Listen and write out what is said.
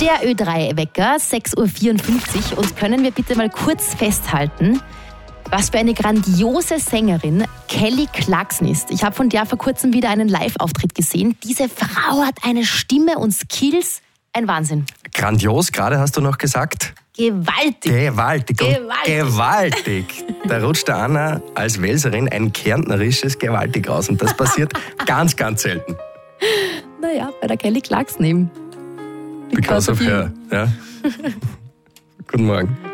Der Ö3-Wecker, 6.54 Uhr. Und können wir bitte mal kurz festhalten, was für eine grandiose Sängerin Kelly Clarkson ist. Ich habe von der vor kurzem wieder einen Live-Auftritt gesehen. Diese Frau hat eine Stimme und Skills. Ein Wahnsinn. Grandios, gerade hast du noch gesagt. Gewaltig. Gewaltig. Da rutscht der Anna als Welserin ein kärntnerisches Gewaltig raus. Und das passiert ganz, ganz selten. Naja, bei der Kelly Clarkson eben. Because of her. Ja. Guten Morgen.